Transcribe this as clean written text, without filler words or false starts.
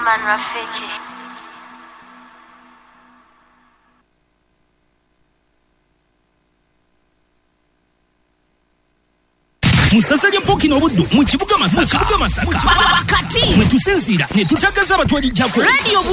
Ivan Rafiki. Musasanya Poki n'obuddu mu kibuga Masaka. Kati mwe tusinzira ne tutagaza abatwali jako radio